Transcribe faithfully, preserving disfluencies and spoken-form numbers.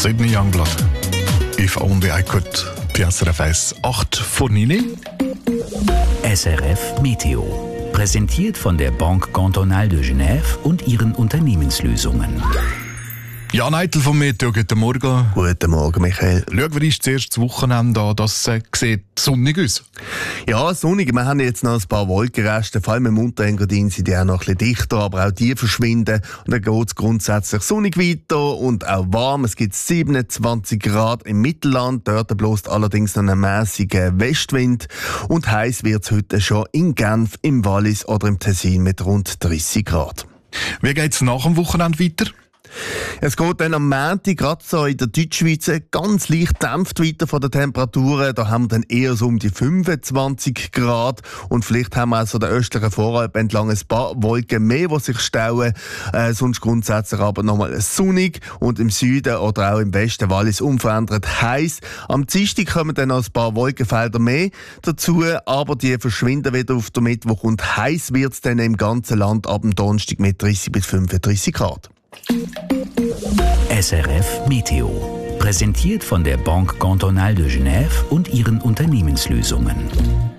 Sydney Youngblood. If only I could. Die S R F eins acht vor neun. S R F Meteo. Präsentiert von der Banque Cantonale de Genève und ihren Unternehmenslösungen. Jan Eitel vom Meteo, guten Morgen. Guten Morgen, Michael. Schauen wir uns zuerst das Wochenende an, das äh, sieht sonnig aus. Ja, sonnig. Wir haben jetzt noch ein paar Wolkenreste, vor allem im Unterengadin sind die auch noch ein bisschen dichter, aber auch die verschwinden. Und dann geht es grundsätzlich sonnig weiter und auch warm. Es gibt siebenundzwanzig Grad im Mittelland, dort bläst allerdings noch ein mäßiger Westwind. Und heiß wird es heute schon in Genf, im Wallis oder im Tessin mit rund dreißig Grad. Wie geht es nach dem Wochenende weiter? Es geht dann am Montag gerade so in der Deutschschweiz ganz leicht dämpft weiter von den Temperaturen. Da haben wir dann eher so um die fünfundzwanzig Grad. Und vielleicht haben wir also den östlichen Voralp entlang ein paar Wolken mehr, die sich stauen. Äh, sonst grundsätzlich aber nochmal sonnig. Und im Süden oder auch im Westen Wallis unverändert heiß. Am Dienstag kommen dann noch ein paar Wolkenfelder mehr dazu. Aber die verschwinden wieder auf den Mittwoch. Und heiß wird es dann im ganzen Land ab dem Donnerstag mit dreißig bis fünfunddreißig Grad. S R F Meteo. Präsentiert von der Banque Cantonale de Genève und ihren Unternehmenslösungen.